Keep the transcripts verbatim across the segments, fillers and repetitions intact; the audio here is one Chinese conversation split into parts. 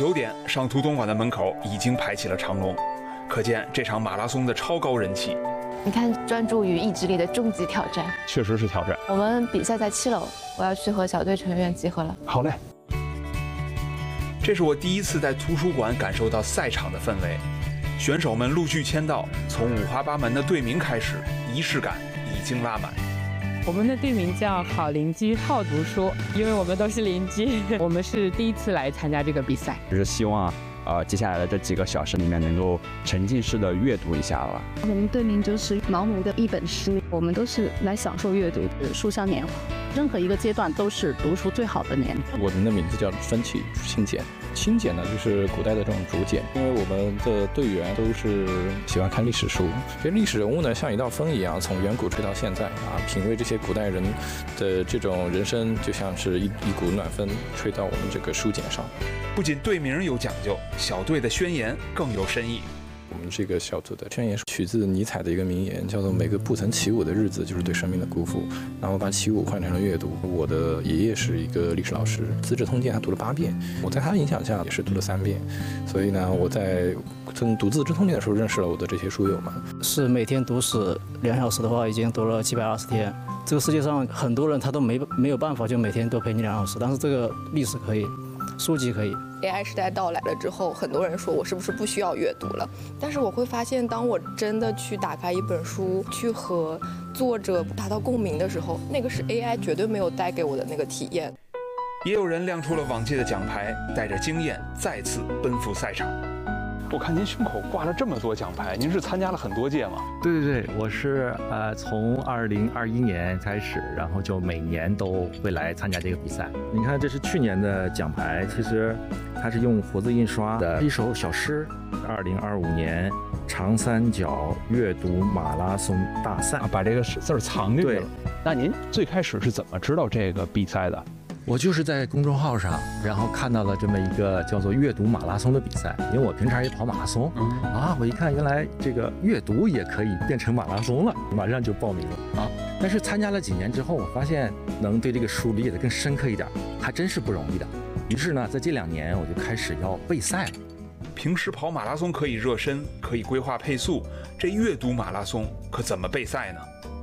九点，上图东馆的门口已经排起了长龙，可见这场马拉松的超高人气。 你看，专注于意志力的终极挑战， 确实是挑战。 我们比赛在七楼，我要去和小队成员集合了。 好嘞。 这是我第一次在图书馆感受到赛场的氛围，选手们陆续签到，从五花八门的队名开始，仪式感已经拉满。 我们的队名叫好邻居好读书，因为我们都是邻居。我们是第一次来参加这个比赛， 就是希望呃接下来的这几个小时里面能够沉浸式的阅读一下了。 我们队名就是毛姆的一本书，我们都是来享受阅读的书香年华。任何一个阶段都是读书最好的年龄。 我们的名字叫分起清简，清简呢就是古代的这种竹简，因为我们的队员都是喜欢看历史书，其实历史人物呢像一道风一样，从远古吹到现在啊，品味这些古代人的这种人生，就像是一一股暖风吹到我们这个书简上。 不仅队名有讲究，小队的宣言更有深意。 我们这个小组的宣言是取自尼采的一个名言，叫做每个不曾起舞的日子就是对生命的辜负。然后把起舞换成了阅读。我的爷爷是一个历史老师，《资治通鉴》他读了八遍，我在他的影响下也是读了三遍。所以呢，我在从读《资治通鉴》的时候认识了我的这些书友们。 是每天读史两小时的话，已经读了七百二十天。这个世界上很多人他都没没有办法就每天都陪你两小时，但是这个历史可以，书籍可以。 A I 时代到来了之后，很多人说我是不是不需要阅读了？但是我会发现，当我真的去打开一本书，去和作者达到共鸣的时候，那个是 A I 绝对没有带给我的那个体验。 也有人亮出了往届的奖牌，带着经验再次奔赴赛场。 我看您胸口挂了这么多奖牌，您是参加了很多届吗？ 对对对，我是呃从二零二一年开始，然后就每年都会来参加这个比赛。你看，这是去年的奖牌，其实它是用活字印刷的一首小诗。二零二五年长三角阅读马拉松大赛， 啊、把这个字儿藏进去了。那您最开始是怎么知道这个比赛的？ 我就是在公众号上，然后看到了这么一个叫做阅读马拉松的比赛，因为我平常也跑马拉松，嗯、啊，我一看原来这个阅读也可以变成马拉松了，马上就报名了啊。但是参加了几年之后，我发现能对这个书理解得更深刻一点，还真是不容易的。于是呢，在这两年我就开始要备赛了。 平时跑马拉松可以热身，可以规划配速，这阅读马拉松可怎么备赛呢？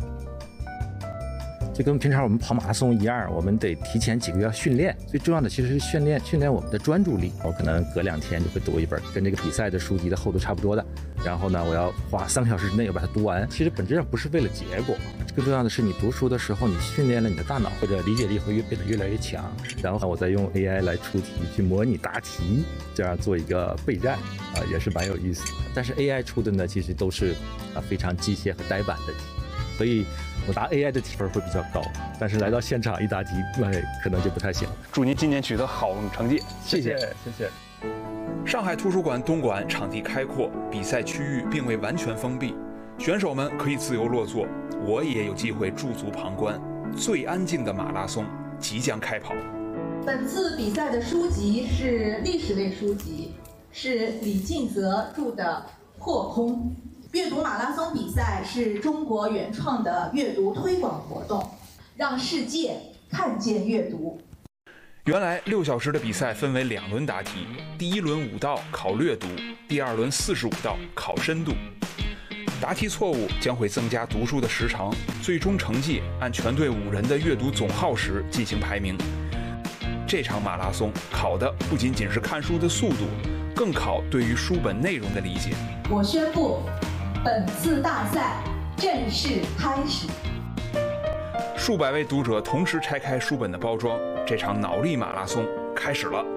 就跟平常我们跑马拉松一样，我们得提前几个月训练。最重要的其实是训练训练我们的专注力。我可能隔两天就会读一本跟这个比赛的书籍的厚度差不多的，然后呢，我要花三个小时之内要把它读完。其实本质上不是为了结果，更重要的是你读书的时候，你训练了你的大脑，或者理解力会越变得越来越强。然后我再用 A I 来出题，去模拟答题，这样做一个备战啊，也是蛮有意思的。但是 A I 出的呢，其实都是啊非常机械和呆板的题，所以我答 A I 的题分会比较高，但是来到现场一答题，那可能就不太行。 祝您今年取得好成绩， 谢谢，谢谢。 上海图书馆东馆场地开阔，比赛区域并未完全封闭，选手们可以自由落座，我也有机会驻足旁观。最安静的马拉松即将开跑。 本次比赛的书籍是历史类书籍，是李敬泽著的《破空》。阅读马拉松比赛是中国原创的阅读推广活动，让世界看见阅读。 原来六小时的比赛分为两轮答题，第一轮五道考略读，第二轮四十五道考深度。答题错误将会增加读书的时长，最终成绩按全队五人的阅读总耗时进行排名。这场马拉松考的不仅仅是看书的速度，更考对于书本内容的理解。 我宣布，本次大赛正式开始。 数百位读者同时拆开书本的包装，这场脑力马拉松开始了。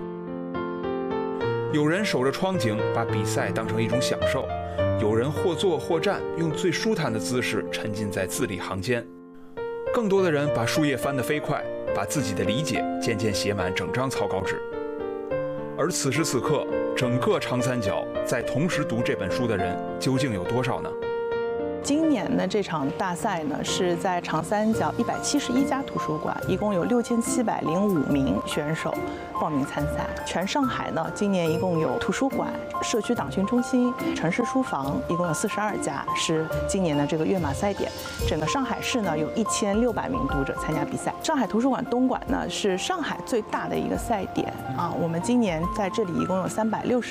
有人守着窗景，把比赛当成一种享受；有人或坐或站，用最舒坦的姿势沉浸在字里行间。更多的人把书页翻得飞快，把自己的理解渐渐写满整张草稿纸。而此时此刻，整个长三角在同时读这本书的人究竟有多少呢？ 今年的这场大赛呢，是在长三角一百七十一家图书馆，一共有六千七百零五名选手报名参赛。全上海呢，今年一共有图书馆、社区党训中心、城市书房，一共有四十二家，是今年的这个跃马赛点。整个上海市呢，有一千六百名读者参加比赛。上海图书馆东馆呢，是上海最大的一个赛点啊。我们今年在这里一共有三百六十